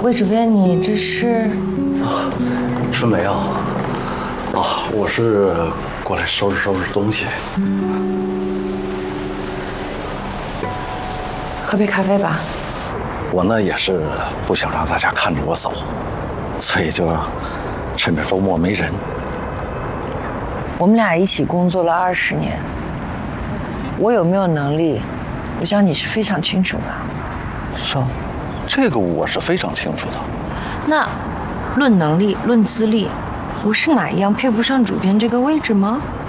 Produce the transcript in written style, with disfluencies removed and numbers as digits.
魏主编，你这是？ 春梅啊，我是过来收拾收拾东西。 喝杯咖啡吧。 我呢也是不想让大家看着我走，所以就趁着周末没人。 我们俩一起工作了20年，我有没有能力，我想你是非常清楚的。 是啊，这个我是非常清楚的。 那论能力、论资历，我是哪一样配不上主编这个位置吗？